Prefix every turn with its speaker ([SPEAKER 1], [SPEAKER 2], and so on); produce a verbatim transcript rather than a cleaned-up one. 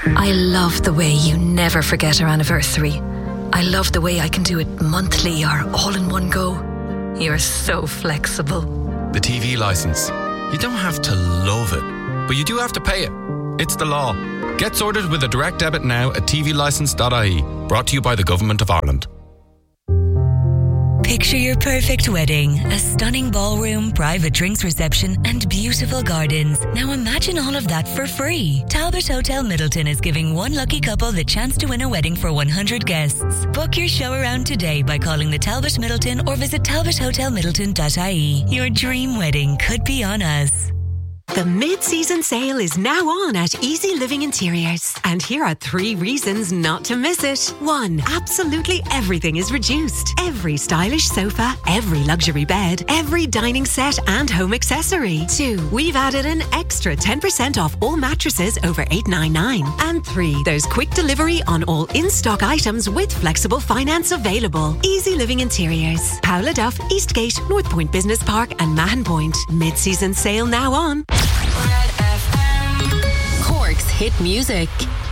[SPEAKER 1] I love the way you never forget our anniversary. I love the way I can do it monthly or all in one go. You're so flexible.
[SPEAKER 2] The T V licence. You don't have to love it, but you do have to pay it. It's the law. Get sorted with a direct debit now at t v licence dot i e. Brought to you by the Government of Ireland.
[SPEAKER 3] Picture your perfect wedding. A stunning ballroom, private drinks reception and beautiful gardens. Now imagine all of that for free. Talbot Hotel Middleton is giving one lucky couple the chance to win a wedding for one hundred guests. Book your show around today by calling the Talbot Middleton or visit talbot hotel middleton dot i e. Your dream wedding could be on us.
[SPEAKER 4] The mid-season sale is now on at Easy Living Interiors. And here are three reasons not to miss it. One, absolutely everything is reduced. Every stylish sofa, every luxury bed, every dining set and home accessory. Two, we've added an extra ten percent off all mattresses over eight ninety-nine. And three, there's quick delivery on all in-stock items with flexible finance available. Easy Living Interiors. Paula Duff, Eastgate, North Point Business Park and Mahon Point. Mid-season sale now on.
[SPEAKER 5] Cork's hit music.